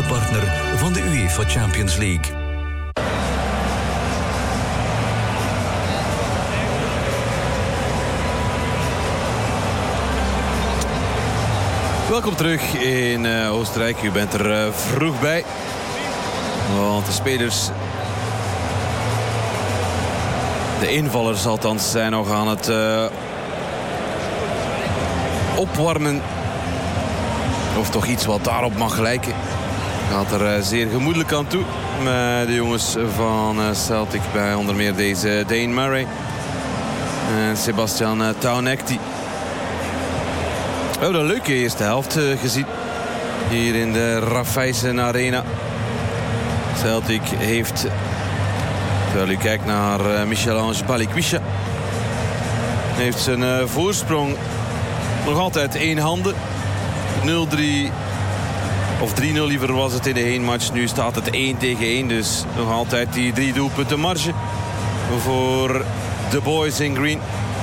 officiële partner van de UEFA Champions League. Welkom terug in Oostenrijk. U bent er vroeg bij. Want de spelers, de invallers althans, zijn nog aan het opwarmen. Of toch iets wat daarop mag lijken. Gaat er zeer gemoedelijk aan toe. Met de jongens van Celtic bij onder meer deze Dane Murray. En Sebastian Taunekti. We hebben een leuke eerste helft gezien. Hier in de Raiffeisen Arena. Celtic heeft, terwijl u kijkt naar Michel-Ange Balikwisha, heeft zijn voorsprong nog altijd één handen. 0-3 of 3-0 liever was het in de heenmatch. Nu staat het 1-1. Dus nog altijd die 3 doelpunten marge voor de boys in green.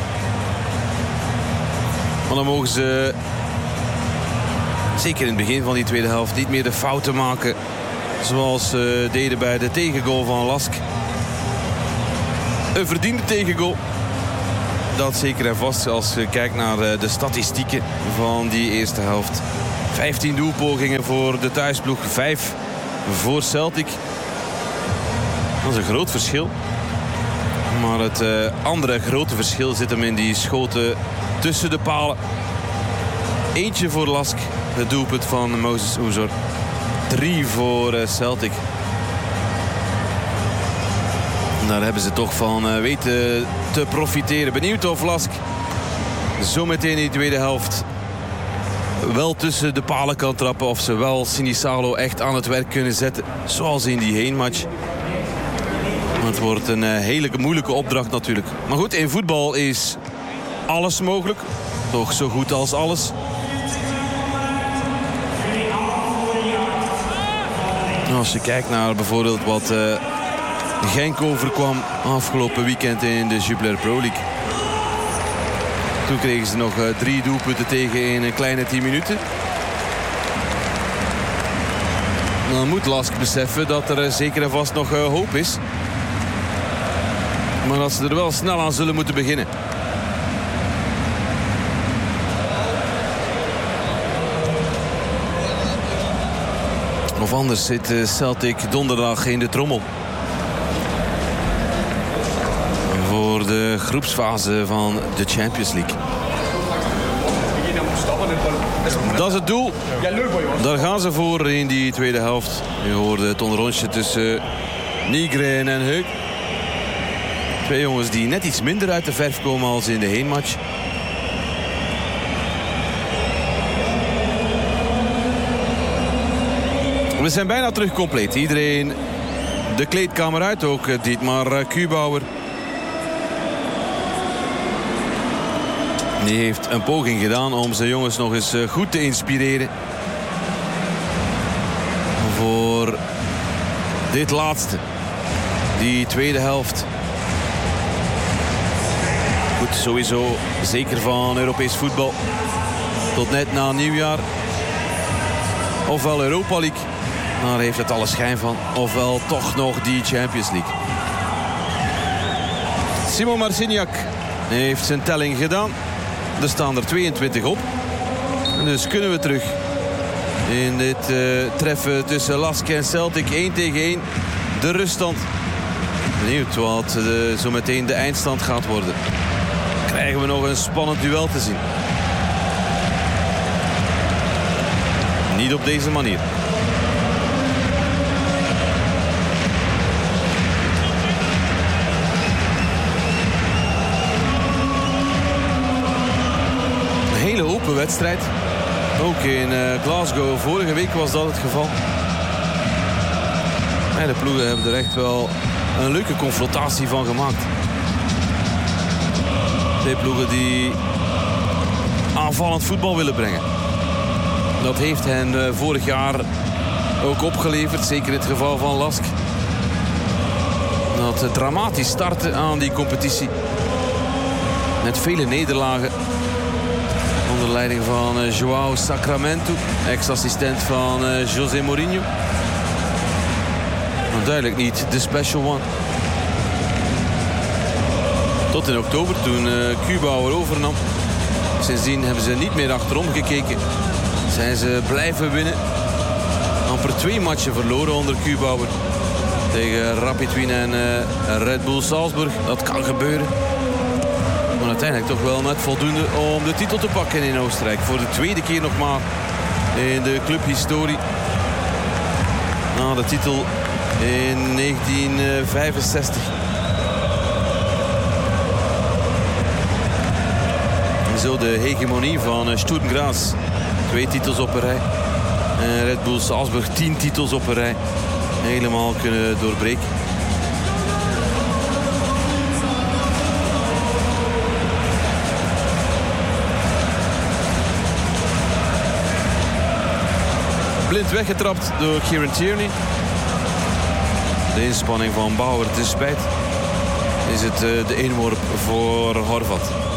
Maar dan mogen ze zeker in het begin van die tweede helft niet meer de fouten maken zoals ze deden bij de tegengoal van Lask. Een verdiende tegengoal. Dat zeker en vast als je kijkt naar de statistieken van die eerste helft. 15 doelpogingen voor de thuisploeg, 5 voor Celtic. Dat is een groot verschil. Maar het andere grote verschil zit hem in die schoten tussen de palen. Eentje voor Lask, het doelpunt van Moses Oezor. 3 voor Celtic. Daar hebben ze toch van weten te profiteren. Benieuwd of Lask zometeen in die tweede helft wel tussen de palen kan trappen. Of ze wel Sinisalo echt aan het werk kunnen zetten. Zoals in die heenmatch. Het wordt een hele moeilijke opdracht natuurlijk. Maar goed, in voetbal is alles mogelijk. Toch zo goed als alles. Als je kijkt naar bijvoorbeeld wat Genk overkwam afgelopen weekend in de Jupiler Pro League. Toen kregen ze nog 3 doelpunten tegen in een kleine 10 minuten. Dan moet Lask beseffen dat er zeker en vast nog hoop is. Maar dat ze er wel snel aan zullen moeten beginnen. Of anders zit Celtic donderdag in de trommel. Voor de groepsfase van de Champions League. Dat is het doel. Daar gaan ze voor in die tweede helft. Je hoorde het onderrondje tussen Nygren en Heuk. 2 jongens die net iets minder uit de verf komen als in de heenmatch. We zijn bijna terug compleet. Iedereen de kleedkamer uit. Ook Dietmar Kubauer. Die heeft een poging gedaan om zijn jongens nog eens goed te inspireren. Voor dit laatste. Die tweede helft. Goed, sowieso zeker van Europees voetbal. Tot net na nieuwjaar. Ofwel Europa League. Daar heeft het alle schijn van. Ofwel toch nog die Champions League. Simon Marciniak heeft zijn telling gedaan. Er staan er 22 op. En dus kunnen we terug in dit treffen tussen Lask en Celtic. 1-1. De ruststand. Benieuwd wat zo meteen de eindstand gaat worden. Krijgen we nog een spannend duel te zien. Niet op deze manier. Een hele open wedstrijd. Ook in Glasgow. Vorige week was dat het geval. En de ploegen hebben er echt wel een leuke confrontatie van gemaakt. 2 ploegen die aanvallend voetbal willen brengen. Dat heeft hen vorig jaar ook opgeleverd. Zeker in het geval van Lask. Dat dramatisch starten aan die competitie. Met vele nederlagen. Onder leiding van João Sacramento. Ex-assistent van José Mourinho. Maar duidelijk niet de special one. Tot in oktober toen Kubauer overnam. Sindsdien hebben ze niet meer achterom gekeken. Zijn ze blijven winnen. Amper 2 matchen verloren onder Kubauer. Tegen Rapid Wien en Red Bull Salzburg. Dat kan gebeuren. Maar uiteindelijk toch wel net voldoende om de titel te pakken in Oostenrijk. Voor de tweede keer nog maar in de clubhistorie. Na de titel in 1965. En zo de hegemonie van Sturm Graz. 2 titels op een rij. En Red Bull Salzburg 10 titels op een rij. Helemaal kunnen doorbreken. Blind weggetrapt door Kieran Tierney. De inspanning van Bauer te spijt. Is het de inworp voor Horvat.